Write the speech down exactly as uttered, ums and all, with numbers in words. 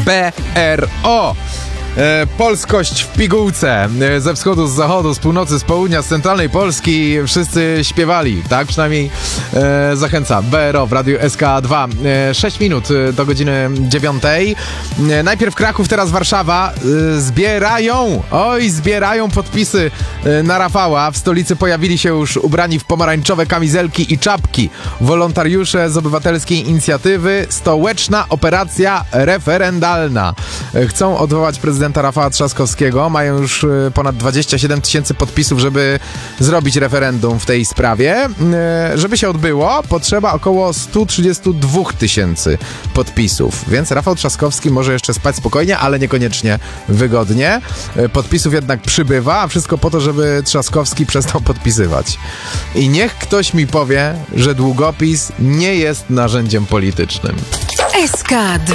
B R O. E, polskość w pigułce. E, ze wschodu, z zachodu, z północy, z południa, z centralnej Polski wszyscy śpiewali, tak? Przynajmniej e, zachęcam. B R O w Radiu S K dwa. E, sześć minut do godziny dziewiątej. E, najpierw Kraków, teraz Warszawa. E, zbierają, oj, zbierają podpisy e, na Rafała. W stolicy pojawili się już ubrani w pomarańczowe kamizelki i czapki wolontariusze z obywatelskiej inicjatywy Stołeczna Operacja Referendalna. E, chcą odwołać prezydenta Rafała Trzaskowskiego. Mają już ponad dwadzieścia siedem tysięcy podpisów, żeby zrobić referendum w tej sprawie. Żeby się odbyło, potrzeba około sto trzydzieści dwa tysięcy podpisów. Więc Rafał Trzaskowski może jeszcze spać spokojnie, ale niekoniecznie wygodnie. Podpisów jednak przybywa, a wszystko po to, żeby Trzaskowski przestał podpisywać. I niech ktoś mi powie, że długopis nie jest narzędziem politycznym. S K dwa.